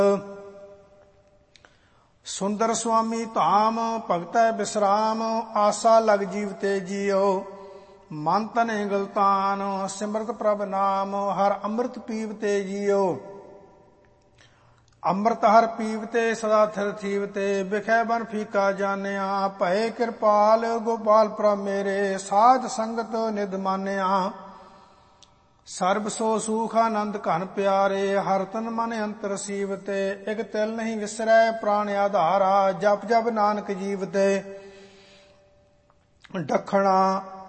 ਸੁੰਦਰ ਸੁਆਮੀ ਧਾਮ ਭਗਤੈ ਬਿਸਰਾਮ, ਆਸਾ ਲਗ ਜੀਵ ਤੇ ਜੀਓ। ਮਨ ਤਨੇ ਗਲਤਾਨ ਸਿਮਰਤ ਪ੍ਰਭ ਨਾਮ, ਹਰ ਅੰਮ੍ਰਿਤ ਪੀਵ ਤੇ ਜੀਓ। ਅੰਮ੍ਰਿਤ ਹਰ ਪੀਵ ਤੇ ਸਦਾ ਥਿਰ ਥੀਵ ਤੇ, ਬਿਖੈ ਬਨ ਫੀਕਾ ਜਾਣਿਆ। ਭਏ ਕਿਰਪਾਲ ਗੋਪਾਲ ਪ੍ਰਭ ਮੇਰੇ, ਸਾਧ ਸੰਗਤ ਨਿਧ ਮਾਨਿਆ। ਸਰਬ ਸੋ ਸੂਖ ਆਨੰਦ ਘਨ ਪਿਆਰੇ, ਹਰ ਤਨ ਮਨ ਅੰਤਰ ਸੀਵ ਤੇ। ਇਕ ਤਿਲ ਨਹੀਂ ਵਿਸਰੈ ਪ੍ਰਾਣ ਆਧਾਰਾ, ਜਪ ਜਪ ਨਾਨਕ ਜੀਵ ਤੇ। ਡਖਣਾ